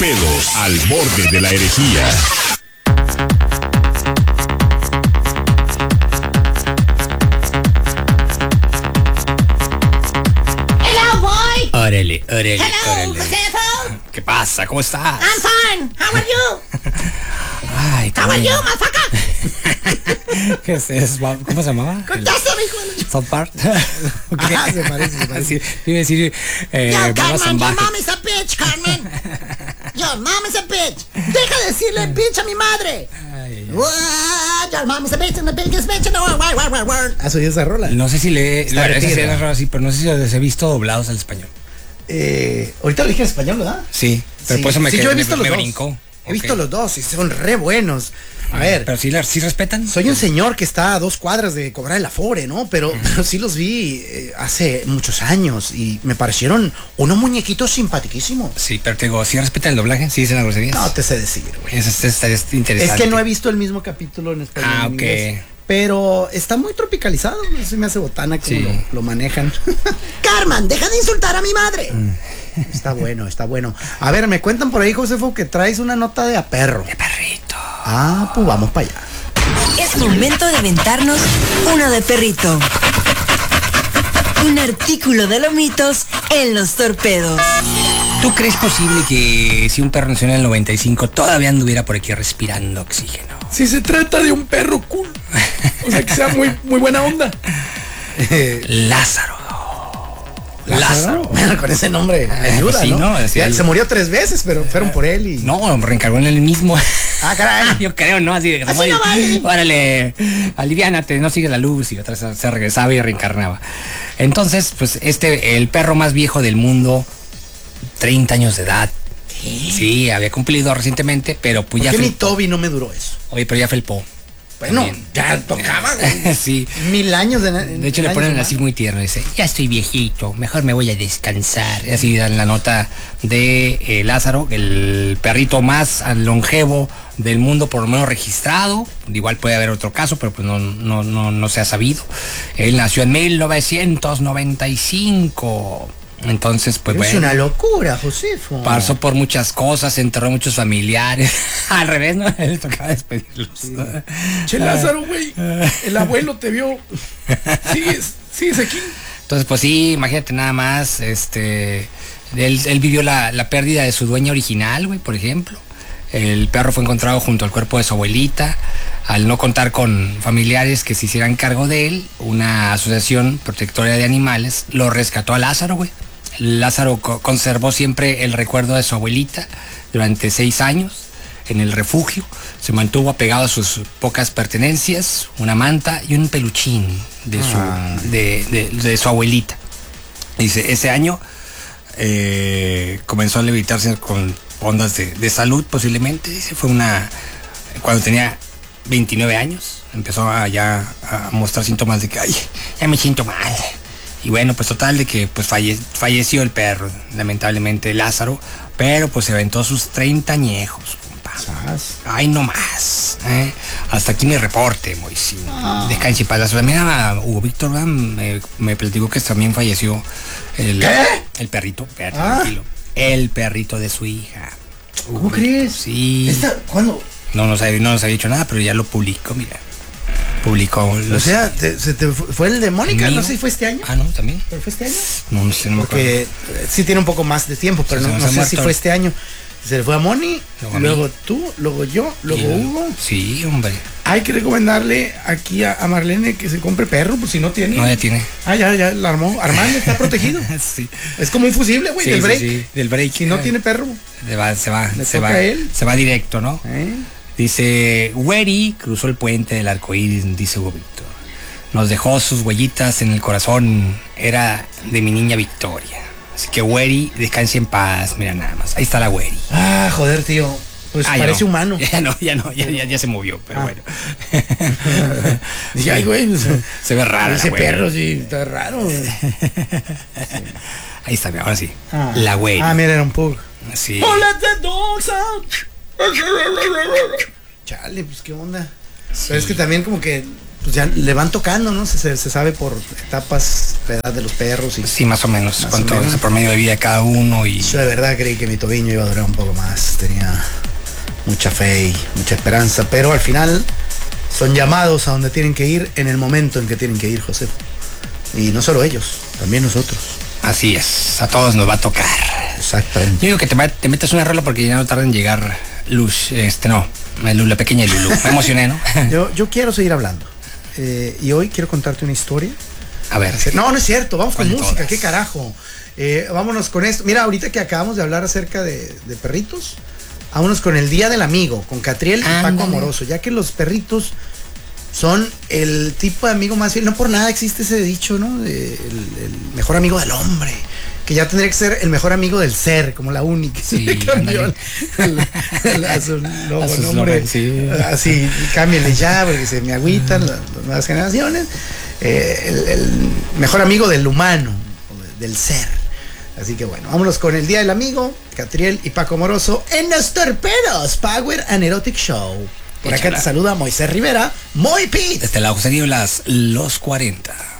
Torpedos al borde de la herejía. Órale. Hello, Josefo. ¿Qué pasa? ¿Cómo estás? I'm fine. How are you? Ay, How are you, motherfucker? ¿Qué es eso? ¿Cómo se llamaba? Contéstame, hijo de... South Park. Ah, se parece. Sí, iba a decir, Yo, Baba Carmen, your Salvaje. mom is a bitch, Carmen. Your mom is a bitch. Deja de decirle bitch a mi madre. What? Your mom is a bitch and the biggest bitch in the world. ¿Has oído esa rola? No sé si le... Está esa sí repetida. era raro así, pero no sé si los he visto doblados al español. Ahorita lo dije en español, ¿verdad? Sí, pero Sí. por eso me Sí, quedé, yo he visto me los dos. brincó. He visto los dos y son re buenos. A ver, Pero sí respetan. soy un señor que está a 2 cuadras de cobrar el Afore, ¿no? Pero sí los vi hace muchos años y me parecieron unos muñequitos simpaticísimos. Sí, pero te digo, ¿sí respetan el doblaje? ¿Sí dicen las groserías? No te sé decir, güey. Eso estaría interesante. Es que no he visto el mismo capítulo en español. Ah, en ok. inglés. Pero está muy tropicalizado, eso me hace botana como Sí. lo manejan. Carmen, deja de insultar a mi madre. Está bueno, está bueno. A ver, me cuentan por ahí, Josefo, que traes una nota de a perro. De perrito. Ah, pues vamos para allá. Es momento de aventarnos uno de perrito. Un artículo de lomitos en los torpedos. ¿Tú crees posible que si un perro nació en el 95 todavía anduviera por aquí respirando oxígeno? Si se trata de un perro cool, o sea, que sea muy buena onda. Lázaro. Bueno, con ese nombre me ayuda, sí, ¿no? ¿no? Ya, Sí. se murió 3 veces, pero fueron por él y... No, reencargó en el mismo. Ah, caray. Yo creo, ¿no? Así de que se Así muere. no vale. Órale, aliviánate, no sigue la luz. Y otra vez se regresaba y reencarnaba. Entonces, pues el perro más viejo del mundo, 30 años de edad. Sí, había cumplido recientemente, pero pues ¿Por ya qué mi felpó. Toby no me duró eso? Oye, pero ya felpó. Bueno, También. ya tocaba, güey. Sí. 1000 años de... De hecho, le ponen así muy tierno. Dice, ya estoy viejito, mejor me voy a descansar. Y así dan la nota de Lázaro, el perrito más longevo del mundo, por lo menos registrado. Igual puede haber otro caso, pero pues no se ha sabido. Él nació en 1995. Entonces, pues Es bueno. una locura, Josefo. Pasó por muchas cosas, enterró a muchos familiares. Al revés, ¿no? Él tocaba despedirlos. Che, Lázaro, güey. El abuelo te vio. Sigues aquí. Entonces, pues sí, imagínate nada más, él vivió la pérdida de su dueña original, güey, por ejemplo. El perro fue encontrado junto al cuerpo de su abuelita. Al no contar con familiares que se hicieran cargo de él, una asociación protectora de animales lo rescató a Lázaro, güey. Lázaro conservó siempre el recuerdo de su abuelita durante 6 años en el refugio. Se mantuvo apegado a sus pocas pertenencias, una manta y un peluchín de su abuelita. Dice, ese año comenzó a levitarse con ondas de salud posiblemente. Dice, cuando tenía 29 años, empezó a mostrar síntomas de que, ay, ya me siento mal. Y bueno, pues total de que pues falleció el perro, lamentablemente Lázaro, pero pues se aventó sus 30 añejos, compa. Ay, no más. Hasta aquí mi reporte, Moisés. Descanse en paz. También Hugo Víctor, ¿verdad? me platicó que también falleció el perrito, tranquilo. El perrito de su hija. ¿Cómo crees? Sí. ¿Cuándo? No nos había dicho nada, pero ya lo publicó, mira. Publicó O sea, ¿se te fue el de Mónica? mío. No sé si fue este año. Ah, no, también. ¿Pero fue este año? No sé, no me acuerdo. Porque sí tiene un poco más de tiempo, pero Se no nos ha sé si muerto. fue este año. Se le fue a Moni, Luego a mí. luego tú, luego yo, luego Y- Hugo. Sí, hombre. Hay que recomendarle aquí a Marlene que se compre perro, pues si no tiene. No, ya tiene. Ah, ya la armó. Armando está protegido. Sí. Es como un fusible, güey, Sí, del sí, break. sí, del break. Si no tiene perro. Se va, Le toca a él. se va directo, ¿no? ¿eh? Dice, Weri cruzó el puente del arco iris, dice Hugo Víctor. Nos dejó sus huellitas en el corazón. Era de mi niña Victoria. Así que Weri, descanse en paz. Mira nada más. Ahí está la Weri. Ah, joder, tío. Pues Ah, ya parece no. humano. Ya se movió, pero bueno. Dije, ay, güey, pues, Se ve raro. ese la Weri. perro sí, está raro. Ahí está, ahora sí. La Weri. Ah, mira, era un pug. Sí. Oh, let the dogs out. Chale, pues qué onda. Pero es que también como que pues ya le van tocando, ¿no? Se sabe por etapas la edad de los perros. Y Sí, más o menos. Más Cuánto o menos. es el promedio de vida de cada uno y... yo de verdad creí que mi tobillo iba a durar un poco más. Tenía mucha fe y mucha esperanza, pero al final son llamados a donde tienen que ir en el momento en que tienen que ir, José. Y no solo ellos, también nosotros. Así es, a todos nos va a tocar. Exactamente. Yo digo que te metas una rola porque ya no tarda en llegar Luz, la pequeña Lulu. Me emocioné, ¿no? Yo quiero seguir hablando. Y hoy quiero contarte una historia. A ver. No es cierto, vamos con ¿Cuál de música, todas? qué carajo. Vámonos con esto. Mira, ahorita que acabamos de hablar acerca de perritos, vámonos con el Día del Amigo, con Catriel y Paco Ándale. Amoroso, ya que los perritos son el tipo de amigo más fiel. No por nada existe ese dicho, ¿no? El mejor amigo del hombre. Que ya tendría que ser el mejor amigo del ser, como la única. Sí, Le cambió ándale. a su logo, A sus nombre. nombres, sí. Así, cámbienle ya, porque se me agüitan las nuevas generaciones. El mejor amigo del humano, o del ser. Así que bueno, vámonos con el Día del Amigo, Catriel y Paco Moroso en Los Torpedos Power and Erotic Show. Por acá Échala. te saluda Moisés Rivera, Moy Pete. Desde la José Nieblas, los 40.